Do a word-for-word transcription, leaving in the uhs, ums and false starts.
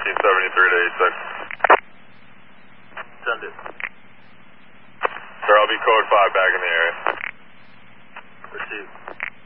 thirteen seventy-three to eighty-six. Send it. Sir, I'll be code five back in the area. Received.